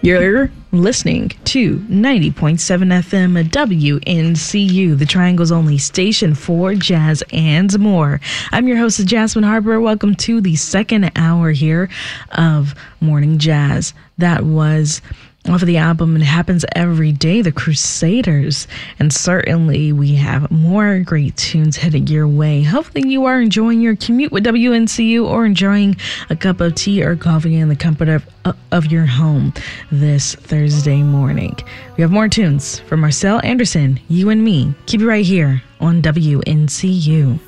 You're listening to 90.7 FM WNCU, the Triangle's only station for jazz and more. I'm your host, Jasmine Harper. Welcome to the second hour here of Morning Jazz. That was off of the album It Happens Every Day, The Crusaders. And certainly we have more great tunes headed your way. Hopefully you are enjoying your commute with WNCU or enjoying a cup of tea or coffee in the comfort of your home this Thursday morning. We have more tunes from Marcel Anderson, You and Me. Keep it right here on WNCU.